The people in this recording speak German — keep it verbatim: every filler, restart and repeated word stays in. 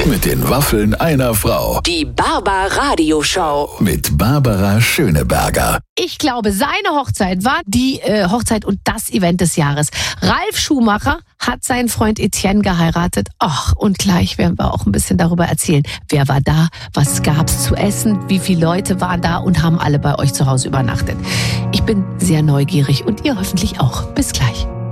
Mit den Waffeln einer Frau. Die Barbar-Radio-Show. Mit Barbara Schöneberger. Ich glaube, seine Hochzeit war die äh, Hochzeit und das Event des Jahres. Ralf Schumacher hat seinen Freund Etienne geheiratet. Ach, und gleich werden wir auch ein bisschen darüber erzählen. Wer war da? Was gab's zu essen? Wie viele Leute waren da und haben alle bei euch zu Hause übernachtet? Ich bin sehr neugierig und ihr hoffentlich auch. Bis gleich.